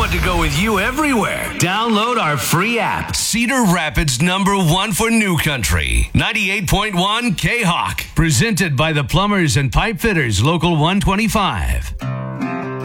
want to go with you everywhere. Download our free app. Cedar Rapids #1 for New Country. 98.1 K-Hawk. Presented by the Plumbers and Pipe Fitters, Local 125.